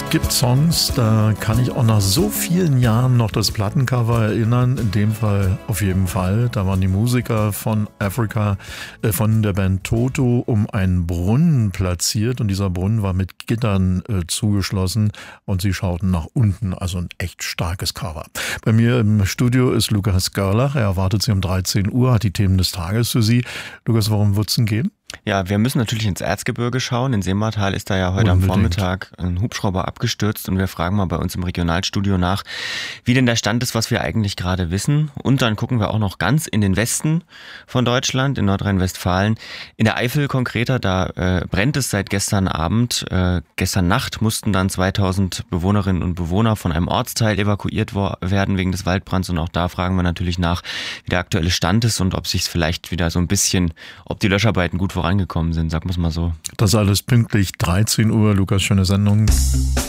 Gibt Songs, da kann ich auch nach so vielen Jahren noch das Plattencover erinnern. In dem Fall auf jeden Fall. Da waren die Musiker von Africa, von der Band Toto, um einen Brunnen platziert. Und dieser Brunnen war mit Gittern zugeschlossen und sie schauten nach unten. Also ein echt starkes Cover. Bei mir im Studio ist Lukas Görlach. Er erwartet Sie um 13 Uhr, hat die Themen des Tages für Sie. Lukas, worum wird es denn gehen? Ja, wir müssen natürlich ins Erzgebirge schauen. In Seemartal ist da ja heute am Vormittag ein Hubschrauber abgestürzt und wir fragen mal bei uns im Regionalstudio nach, wie denn der Stand ist, was wir eigentlich gerade wissen. Und dann gucken wir auch noch ganz in den Westen von Deutschland, in Nordrhein-Westfalen. In der Eifel konkreter, da brennt es seit gestern Abend. Gestern Nacht mussten dann 2000 Bewohnerinnen und Bewohner von einem Ortsteil evakuiert werden wegen des Waldbrands. Und auch da fragen wir natürlich nach, wie der aktuelle Stand ist und ob sich es vielleicht wieder so ein bisschen, ob die Löscharbeiten gut vorangekommen sind, sagen wir es mal so. Das alles pünktlich 13 Uhr. Lukas, schöne Sendung.